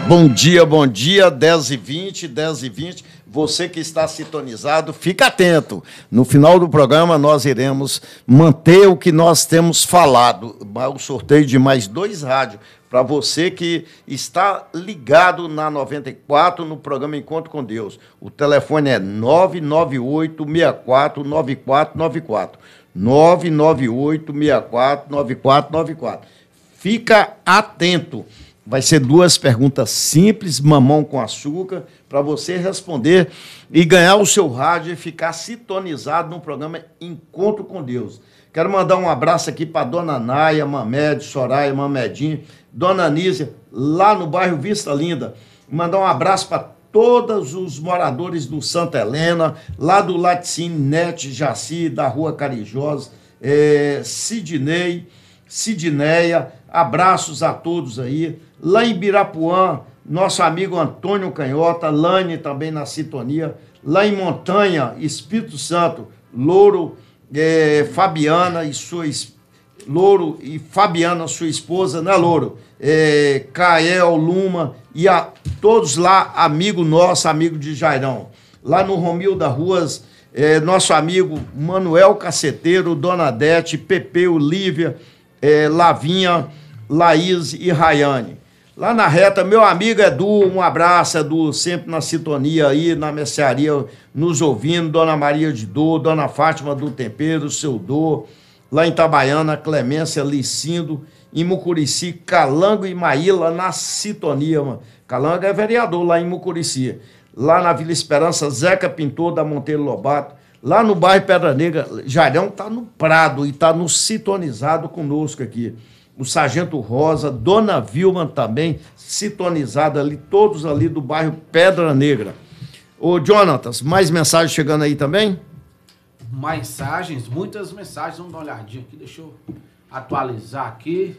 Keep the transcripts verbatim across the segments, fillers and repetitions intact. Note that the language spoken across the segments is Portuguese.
Bom dia, bom dia, dez e vinte, dez e vinte. Você que está sintonizado, fica atento. No final do programa, nós iremos manter o que nós temos falado. O sorteio de mais dois rádios. Para você que está ligado na noventa e quatro, no programa Encontro com Deus. O telefone é nove nove oito, seis quatro nove quatro nove quatro. nove nove oito, seis quatro nove quatro nove quatro. Fica atento. Vai ser duas perguntas simples, mamão com açúcar, para você responder e ganhar o seu rádio e ficar sintonizado no programa Encontro com Deus. Quero mandar um abraço aqui para Dona Naia, Mamed, Soraya, Mamedinho, Dona Anísia, lá no bairro Vista Linda. Mandar um abraço para todos os moradores do Santa Helena, lá do Laticínio, Nete, Jaci, da Rua Carijosa, é, Sidney, Sidneia, abraços a todos aí. Lá em Birapuã, nosso amigo Antônio Canhota, Lane também na sintonia. Lá em Montanha, Espírito Santo, Louro, é, Fabiana e sua Louro e Fabiana, sua esposa, né, Louro? É, Cael, Luma e a todos lá, amigo nosso, amigo de Jairão. Lá no Romilda Ruas, é, nosso amigo Manuel Caceteiro, Dona Dete, Pepeu, Lívia, é, Lavinha, Laís e Rayane. Lá na reta, meu amigo Edu, um abraço, Edu, sempre na sintonia aí, na mercearia, nos ouvindo, Dona Maria de Dor, Dona Fátima do Tempero, seu Dor, lá em Itabaiana, Clemência, Licindo, em Mucurici, Calango e Maíla na sintonia, mano. Calango é vereador lá em Mucurici. Lá na Vila Esperança, Zeca Pintor da Monteiro Lobato. Lá no bairro Pedra Negra, Jairão tá no Prado e tá no sintonizado conosco aqui. O Sargento Rosa, Dona Vilma também, sintonizada ali, todos ali do bairro Pedra Negra. Ô, Jonatas, mais mensagens chegando aí também? Mensagens, muitas mensagens, vamos dar uma olhadinha aqui, deixa eu atualizar aqui.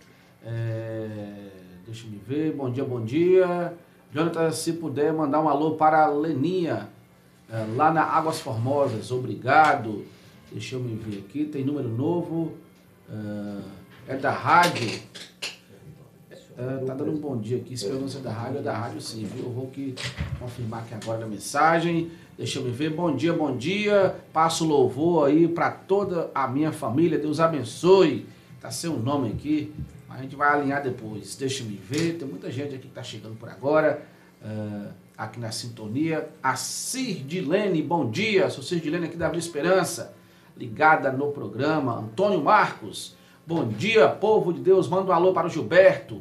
É, deixa eu ver, bom dia, bom dia. Jonatas, se puder mandar um alô para a Leninha, é, lá na Águas Formosas, obrigado. Deixa eu me ver aqui, tem número novo. É, É da rádio. É, tá dando um bom dia aqui. Se pergunta se é da rádio, é da rádio sim, viu? Eu vou aqui confirmar aqui agora na mensagem. Deixa eu me ver. Bom dia, bom dia. Passo louvor aí para toda a minha família. Deus abençoe. Tá sem um nome aqui. A gente vai alinhar depois. Deixa eu me ver. Tem muita gente aqui que tá chegando por agora. Uh, aqui na sintonia. A Cirdilene, bom dia. Sou Cirdilene aqui da Vila Esperança. Ligada no programa. Antônio Marcos. Bom dia, povo de Deus. Manda um alô para o Gilberto,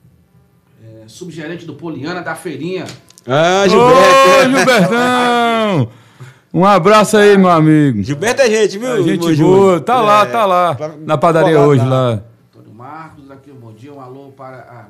é, subgerente do Poliana da Feirinha. Ah, Gilberto! Ô, Gilbertão! Um abraço aí, meu amigo. Gilberto é gente, viu? É gente boa. Tá lá, tá lá. Na padaria hoje, lá. Antônio Marcos, aqui um bom dia. Um alô para a